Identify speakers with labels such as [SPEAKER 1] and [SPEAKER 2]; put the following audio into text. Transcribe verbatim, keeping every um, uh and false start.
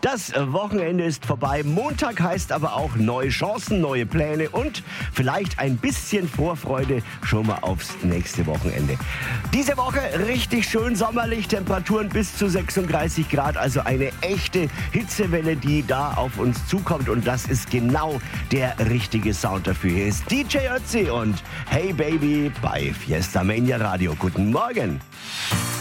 [SPEAKER 1] Das Wochenende ist vorbei. Montag heißt aber auch neue Chancen, neue Pläne und vielleicht ein bisschen Vorfreude schon mal aufs nächste Wochenende. Diese Woche richtig schön sommerlich, Temperaturen bis zu sechsunddreißig Grad, also eine echte Hitzewelle, die da auf uns zukommt und das ist genau der richtige Sound dafür. Hier ist D J Ötzi und Hey Baby bei Fiesta Mania Radio. Guten Morgen.